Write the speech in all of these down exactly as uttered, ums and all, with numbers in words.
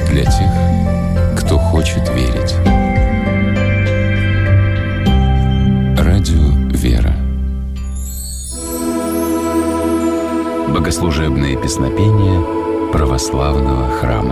для тех, кто хочет верить. Радио «Вера». Богослужебные песнопения православного храма.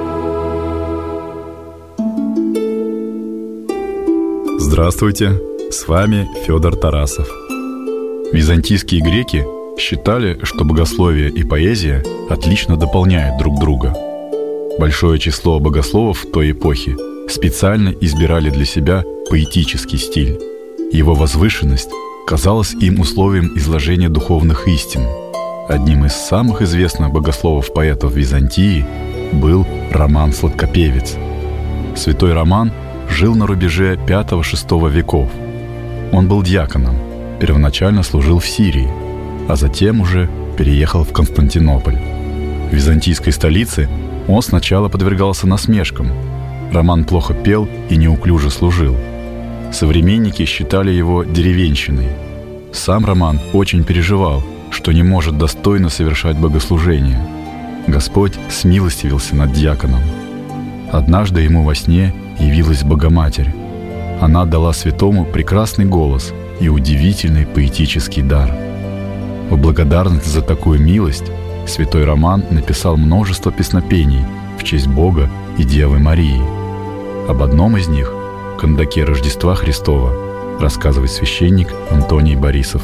Здравствуйте, с вами Федор Тарасов. Византийские греки считали, что богословие и поэзия отлично дополняют друг друга. Большое число богословов той эпохи специально избирали для себя поэтический стиль. Его возвышенность казалась им условием изложения духовных истин. Одним из самых известных богословов-поэтов Византии был Роман Сладкопевец. Святой Роман жил на рубеже пятого-шестого веков. Он был диаконом, первоначально служил в Сирии, а затем уже переехал в Константинополь. В византийской столице он сначала подвергался насмешкам. Роман плохо пел и неуклюже служил. Современники считали его деревенщиной. Сам Роман очень переживал, что не может достойно совершать богослужение. Господь смилостивился над диаконом. Однажды ему во сне явилась Богоматерь. Она дала святому прекрасный голос и удивительный поэтический дар. В благодарность за такую милость святой Роман написал множество песнопений в честь Бога и Девы Марии. Об одном из них, кандаке Рождества Христова, рассказывает священник Антоний Борисов.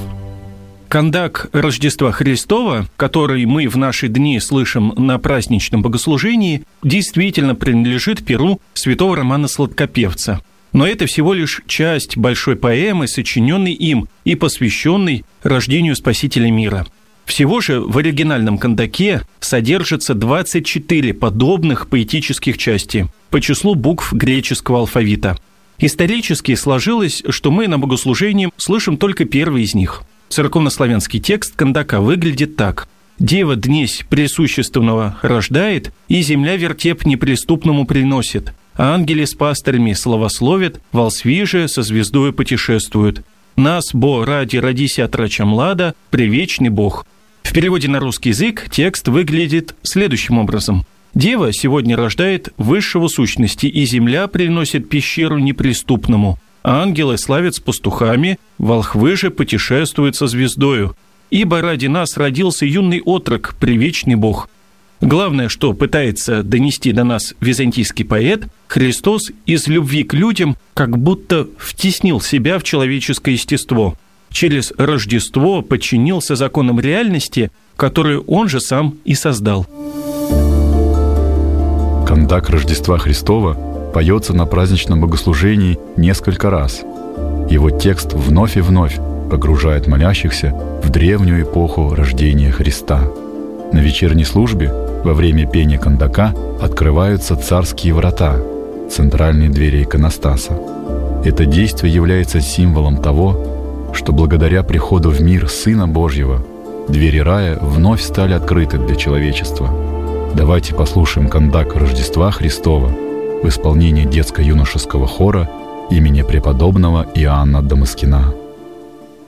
Кандак Рождества Христова, который мы в наши дни слышим на праздничном богослужении, действительно принадлежит перу святого Романа Сладкопевца. Но это всего лишь часть большой поэмы, сочиненной им и посвященной рождению Спасителя мира. Всего же в оригинальном кандаке содержится двадцать четыре подобных поэтических части по числу букв греческого алфавита. Исторически сложилось, что мы на богослужении слышим только первый из них. Церковнославянский текст кандака выглядит так: «Дева днесь пресущественного рождает, и земля вертеп неприступному приносит. Ангели с пастырями славословят, волсви же со звездою путешествуют. Нас, бо ради родися отрача млада, превечный Бог». В переводе на русский язык текст выглядит следующим образом. «Дева сегодня рождает высшего сущности, и земля приносит пещеру неприступному. Ангелы славят с пастухами, волхвы же путешествуют со звездою. Ибо ради нас родился юный отрок, превечный Бог». Главное, что пытается донести до нас византийский поэт, Христос из любви к людям как будто втеснил себя в человеческое естество. Через Рождество подчинился законам реальности, которую он же сам и создал. Кандак Рождества Христова поется на праздничном богослужении несколько раз. Его текст вновь и вновь погружает молящихся в древнюю эпоху рождения Христа. На вечерней службе во время пения кандака открываются царские врата, центральные двери иконостаса. Это действие является символом того, что благодаря приходу в мир Сына Божьего двери рая вновь стали открыты для человечества. Давайте послушаем кандак Рождества Христова в исполнении детско-юношеского хора имени преподобного Иоанна Дамаскина.